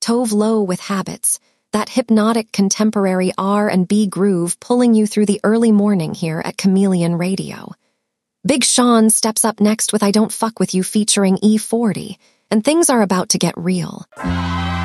Tove Lo with Habits, that hypnotic contemporary R&B groove pulling you through the early morning here at Chameleon Radio. Big Sean steps up next with I Don't Fuck With You featuring E40, and things are about to get real.